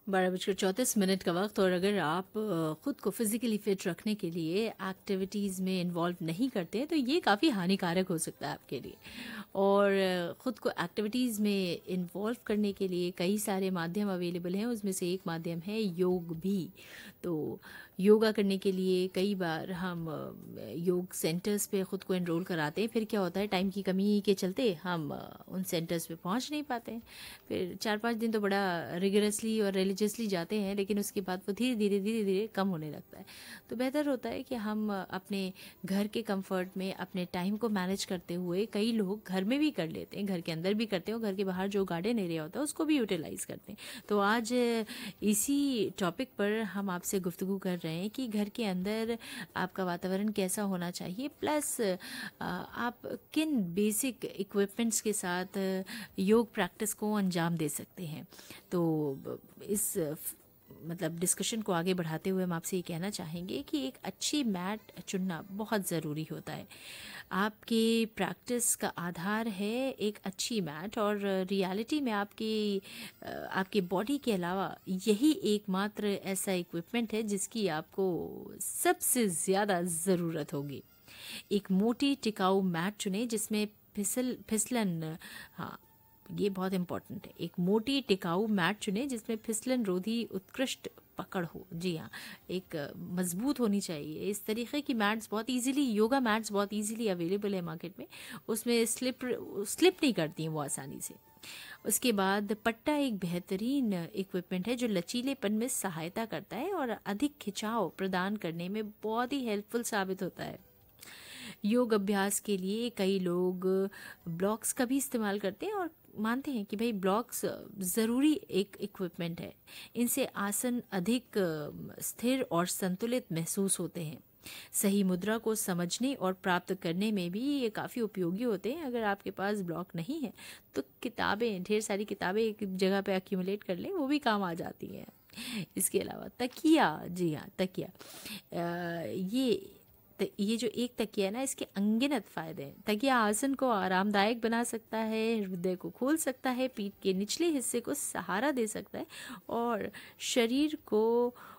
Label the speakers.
Speaker 1: 12:34 का वक्त। और अगर आप ख़ुद को फिज़िकली फ़िट रखने के लिए एक्टिविटीज़ में इन्वॉल्व नहीं करते हैं तो ये काफ़ी हानिकारक हो सकता है आपके लिए। और ख़ुद को एक्टिविटीज़ में इन्वॉल्व करने के लिए कई सारे माध्यम अवेलेबल हैं, उसमें से एक माध्यम है योग भी। तो योगा करने के लिए कई बार हम योग सेंटर्स पे ख़ुद को एनरोल कराते हैं। फिर क्या होता है, टाइम की कमी के चलते हम उन सेंटर्स पे पहुंच नहीं पाते हैं। फिर 4-5 दिन तो बड़ा रिगरसली और रिलीजियसली जाते हैं, लेकिन उसके बाद वो धीरे धीरे कम होने लगता है। तो बेहतर होता है कि हम अपने घर के कंफर्ट में अपने टाइम को मैनेज करते हुए, कई लोग घर में भी कर लेते हैं, घर के अंदर भी करते हैं और घर के बाहर जो गार्डन एरिया होता है उसको भी यूटिलाइज़ करते हैं। तो आज इसी टॉपिक पर हम आपसे गुफ्तगू कर रहे हैं कि घर के अंदर आपका वातावरण कैसा होना चाहिए, प्लस आप किन बेसिक इक्विपमेंट्स के साथ योग प्रैक्टिस को अंजाम दे सकते हैं। तो इस मतलब डिस्कशन को आगे बढ़ाते हुए हम आपसे ये कहना चाहेंगे कि एक अच्छी मैट चुनना बहुत ज़रूरी होता है। आपके प्रैक्टिस का आधार है एक अच्छी मैट, और रियलिटी में आपके बॉडी के अलावा यही एकमात्र ऐसा इक्विपमेंट है जिसकी आपको सबसे ज़्यादा ज़रूरत होगी। एक मोटी टिकाऊ मैट चुनें जिसमें फिसलन, हाँ ये बहुत इम्पोर्टेंट है, एक मोटी टिकाऊ मैट चुनें जिसमें फिसलन रोधी उत्कृष्ट पकड़ हो। जी हाँ, एक मजबूत होनी चाहिए। इस तरीके की मैट्स बहुत इजीली, योगा मैट्स बहुत इजीली अवेलेबल है मार्केट में, उसमें स्लिप नहीं करती हैं वो आसानी से। उसके बाद पट्टा एक बेहतरीन इक्विपमेंट है जो लचीलेपन में सहायता करता है और अधिक खिंचाव प्रदान करने में बहुत ही हेल्पफुल साबित होता है। योग अभ्यास के लिए कई लोग ब्लॉक्स का भी इस्तेमाल करते हैं और मानते हैं कि भाई ब्लॉक्स ज़रूरी एक इक्विपमेंट है। इनसे आसन अधिक स्थिर और संतुलित महसूस होते हैं। सही मुद्रा को समझने और प्राप्त करने में भी ये काफ़ी उपयोगी होते हैं। अगर आपके पास ब्लॉक नहीं है तो किताबें, ढेर सारी किताबें एक जगह पे एक्यूमुलेट कर लें, वो भी काम आ जाती हैं। इसके अलावा तकिया, जी हाँ तकिया, ये जो एक तकिया है ना, इसके अनगिनत फ़ायदे हैं। तकिया आसन को आरामदायक बना सकता है, हृदय को खोल सकता है, पीठ के निचले हिस्से को सहारा दे सकता है और शरीर को